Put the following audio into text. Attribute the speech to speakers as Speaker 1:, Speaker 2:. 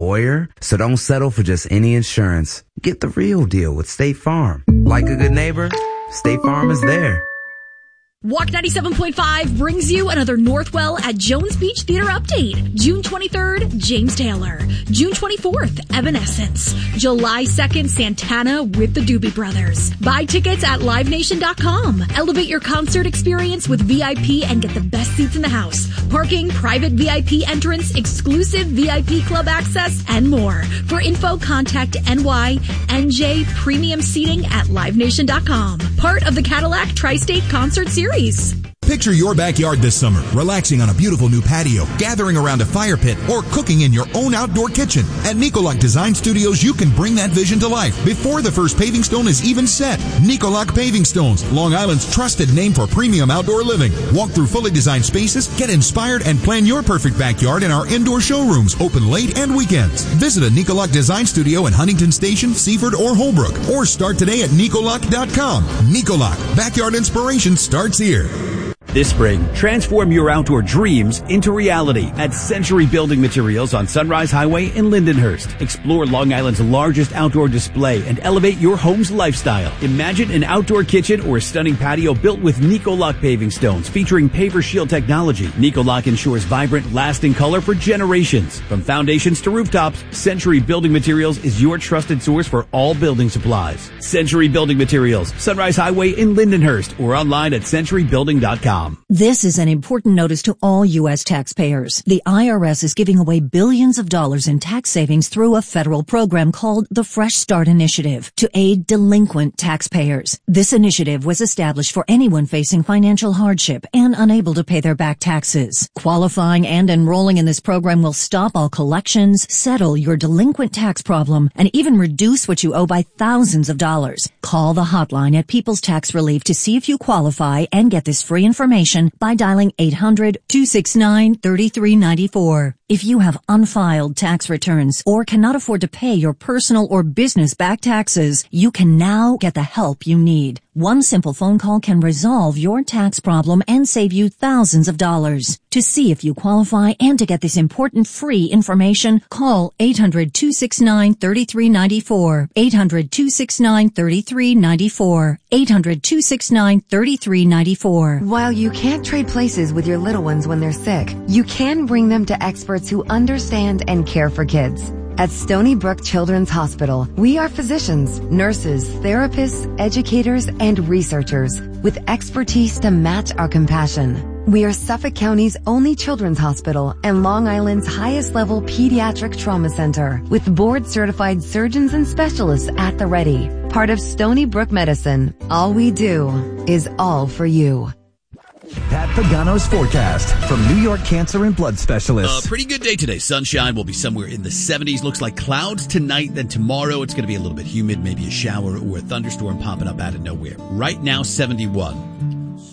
Speaker 1: lawyer, so don't settle for just any insurance. Get the real deal with State Farm. Like a good neighbor, State Farm is there.
Speaker 2: Walk 97.5 brings you another Northwell at Jones Beach Theater update. June 23rd, James Taylor. June 24th, Evanescence. July 2nd, Santana with the Doobie Brothers. Buy tickets at livenation.com. Elevate your concert experience with VIP and get the best seats in the house. Parking, private VIP entrance, exclusive VIP club access, and more. For info, contact NYNJ Premium Seating at livenation.com. Part of the Cadillac Tri-State Concert Series.
Speaker 3: Picture your backyard this summer, relaxing on a beautiful new patio, gathering around a fire pit, or cooking in your own outdoor kitchen. At Nicolac Design Studios, you can bring that vision to life before the first paving stone is even set. Nicolac Paving Stones, Long Island's trusted name for premium outdoor living. Walk through fully designed spaces, get inspired, and plan your perfect backyard in our indoor showrooms, open late and weekends. Visit a Nicolac Design Studio in Huntington Station, Seaford, or Holbrook, or start today at Nicolac.com. Nicolac, backyard inspiration starts here.
Speaker 4: This spring, transform your outdoor dreams into reality at Century Building Materials on Sunrise Highway in Lindenhurst. Explore Long Island's largest outdoor display and elevate your home's lifestyle. Imagine an outdoor kitchen or a stunning patio built with Nicolac paving stones featuring Paver Shield technology. Nicolac ensures vibrant, lasting color for generations. From foundations to rooftops, Century Building Materials is your trusted source for all building supplies. Century Building Materials, Sunrise Highway in Lindenhurst, or online at centurybuilding.com.
Speaker 5: This is an important notice to all U.S. taxpayers. The IRS is giving away billions of dollars in tax savings through a federal program called the Fresh Start Initiative to aid delinquent taxpayers. This initiative was established for anyone facing financial hardship and unable to pay their back taxes. Qualifying and enrolling in this program will stop all collections, settle your delinquent tax problem, and even reduce what you owe by thousands of dollars. Call the hotline at People's Tax Relief to see if you qualify and get this free information by dialing 800-269-3394. If you have unfiled tax returns or cannot afford to pay your personal or business back taxes, you can now get the help you need. One simple phone call can resolve your tax problem and save you thousands of dollars. To see if you qualify and to get this important free information, call 800-269-3394. 800-269-3394. 800-269-3394.
Speaker 6: While you can't trade places with your little ones when they're sick, you can bring them to experts who understand and care for kids. At Stony Brook Children's Hospital, we are physicians, nurses, therapists, educators, and researchers with expertise to match our compassion. We are Suffolk County's only children's hospital and Long Island's highest level pediatric trauma center with board-certified surgeons and specialists at the ready. Part of Stony Brook Medicine, all we do is all for you.
Speaker 7: Pat Pagano's forecast from New York Cancer and Blood Specialists.
Speaker 8: Pretty good day today. Sunshine will be somewhere in the 70s. Looks like clouds tonight. Then tomorrow it's going to be a little bit humid, maybe a shower or a thunderstorm popping up out of nowhere. Right now, 71.